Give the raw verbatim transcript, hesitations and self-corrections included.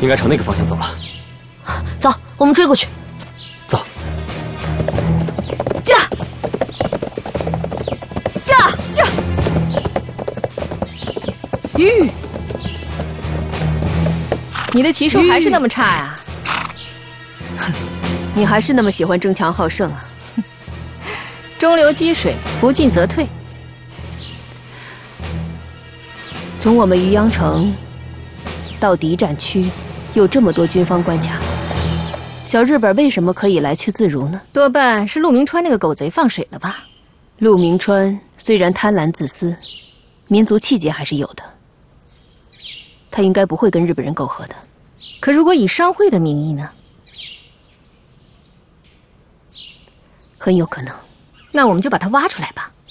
应该朝那个方向走了。 走，我们追过去。 走。 驾！驾！驾！吁！ 你的骑术还是那么差呀？哼，你还是那么喜欢争强好胜啊！中流击水，不进则退。从我们渔阳城到敌占区，有这么多军方关卡，小日本为什么可以来去自如呢？多半是陆明川那个狗贼放水了吧？陆明川虽然贪婪自私，民族气节还是有的。他应该不会跟日本人苟合的。可如果以商会的名义呢？很有可能。那我们就把他挖出来吧。